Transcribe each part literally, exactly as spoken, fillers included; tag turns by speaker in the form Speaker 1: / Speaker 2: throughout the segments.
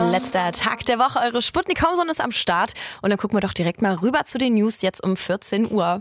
Speaker 1: Letzter Tag der Woche. Eure Sputnik Homezone ist am Start. Und dann gucken wir doch direkt mal rüber zu den News jetzt um vierzehn Uhr.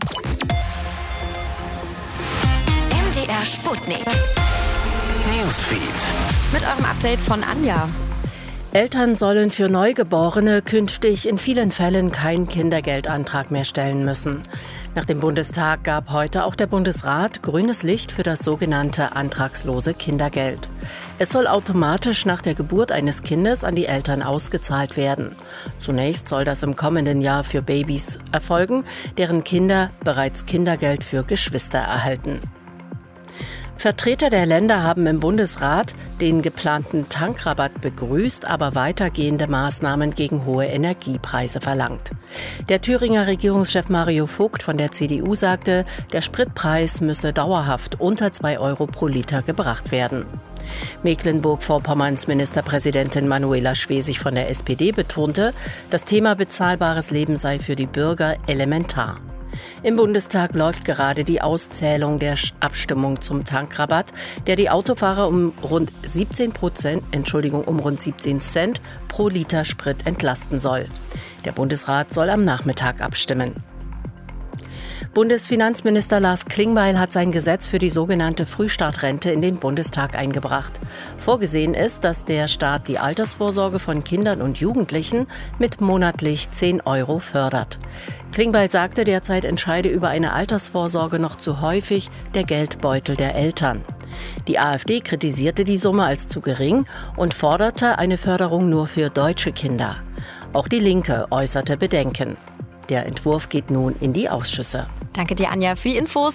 Speaker 2: M D R Sputnik Newsfeed.
Speaker 1: Mit eurem Update von Anja.
Speaker 3: Eltern sollen für Neugeborene künftig in vielen Fällen keinen Kindergeldantrag mehr stellen müssen. Nach dem Bundestag gab heute auch der Bundesrat grünes Licht für das sogenannte antragslose Kindergeld. Es soll automatisch nach der Geburt eines Kindes an die Eltern ausgezahlt werden. Zunächst soll das im kommenden Jahr für Babys erfolgen, deren Kinder bereits Kindergeld für Geschwister erhalten. Vertreter der Länder haben im Bundesrat den geplanten Tankrabatt begrüßt, aber weitergehende Maßnahmen gegen hohe Energiepreise verlangt. Der Thüringer Regierungschef Mario Vogt von der C D U sagte, der Spritpreis müsse dauerhaft unter zwei Euro pro Liter gebracht werden. Mecklenburg-Vorpommerns Ministerpräsidentin Manuela Schwesig von der S P D betonte, das Thema bezahlbares Leben sei für die Bürger elementar. Im Bundestag läuft gerade die Auszählung der Abstimmung zum Tankrabatt, der die Autofahrer um rund siebzehn Prozent, Entschuldigung, um rund siebzehn Cent pro Liter Sprit entlasten soll. Der Bundesrat soll am Nachmittag abstimmen. Bundesfinanzminister Lars Klingbeil hat sein Gesetz für die sogenannte Frühstartrente in den Bundestag eingebracht. Vorgesehen ist, dass der Staat die Altersvorsorge von Kindern und Jugendlichen mit monatlich zehn Euro fördert. Klingbeil sagte, derzeit entscheide über eine Altersvorsorge noch zu häufig der Geldbeutel der Eltern. Die AfD kritisierte die Summe als zu gering und forderte eine Förderung nur für deutsche Kinder. Auch die Linke äußerte Bedenken. Der Entwurf geht nun in die Ausschüsse.
Speaker 1: Danke dir, Anja, für die Infos.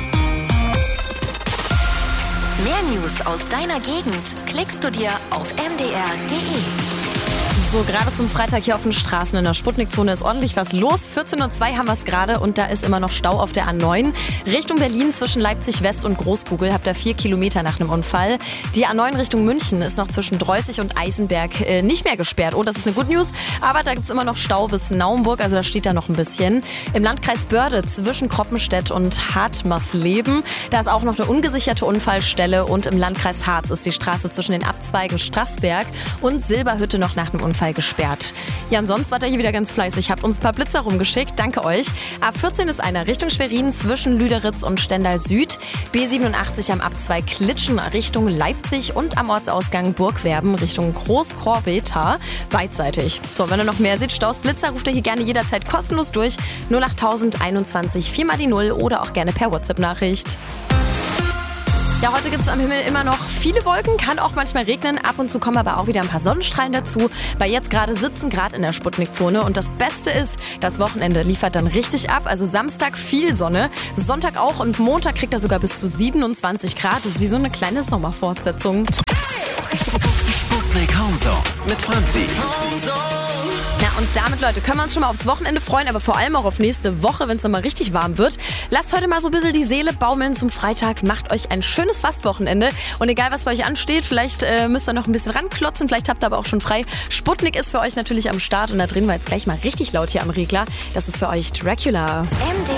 Speaker 2: Mehr News aus deiner Gegend klickst du dir auf m d r punkt d e.
Speaker 1: So, gerade zum Freitag hier auf den Straßen in der Sputnik-Zone ist ordentlich was los. vierzehn Uhr zwei haben wir es gerade und da ist immer noch Stau auf der A neun. Richtung Berlin zwischen Leipzig West und Großkugel habt ihr vier Kilometer nach einem Unfall. Die A neun Richtung München ist noch zwischen Dreußig und Eisenberg äh, nicht mehr gesperrt. Oh, das ist eine Good News. Aber da gibt es immer noch Stau bis Naumburg, also da steht da noch ein bisschen. Im Landkreis Börde zwischen Kroppenstedt und Hartmarsleben, da ist auch noch eine ungesicherte Unfallstelle. Und im Landkreis Harz ist die Straße zwischen den Abzweigen Straßberg und Silberhütte noch nach einem Unfall gesperrt. Ja, und sonst war der hier wieder ganz fleißig. Habt uns ein paar Blitzer rumgeschickt. Danke euch. A vierzehn ist einer Richtung Schwerin zwischen Lüderitz und Stendal Süd. B siebenundachtzig am Abzweig Klitschen Richtung Leipzig und am Ortsausgang Burgwerben Richtung Großkorbeta beidseitig. So, wenn ihr noch mehr seht, Staus, Blitzer, ruft ihr hier gerne jederzeit kostenlos durch. null acht einundzwanzig vier mal die null oder auch gerne per WhatsApp-Nachricht. Ja, heute gibt es am Himmel immer noch viele Wolken, kann auch manchmal regnen. Ab und zu kommen aber auch wieder ein paar Sonnenstrahlen dazu. Bei jetzt gerade siebzehn Grad in der Sputnik-Zone. Und das Beste ist, das Wochenende liefert dann richtig ab. Also Samstag viel Sonne, Sonntag auch und Montag kriegt er sogar bis zu siebenundzwanzig Grad. Das ist wie so eine kleine Sommerfortsetzung.
Speaker 4: Sputnik Homezone mit Franzi.
Speaker 1: Ja, und damit, Leute, können wir uns schon mal aufs Wochenende freuen, aber vor allem auch auf nächste Woche, wenn es dann mal richtig warm wird. Lasst heute mal so ein bisschen die Seele baumeln zum Freitag. Macht euch ein schönes Fastwochenende. Und egal, was bei euch ansteht, vielleicht äh, müsst ihr noch ein bisschen ranklotzen, vielleicht habt ihr aber auch schon frei. Sputnik ist für euch natürlich am Start und da drehen wir jetzt gleich mal richtig laut hier am Regler. Das ist für euch Dracula.
Speaker 2: M D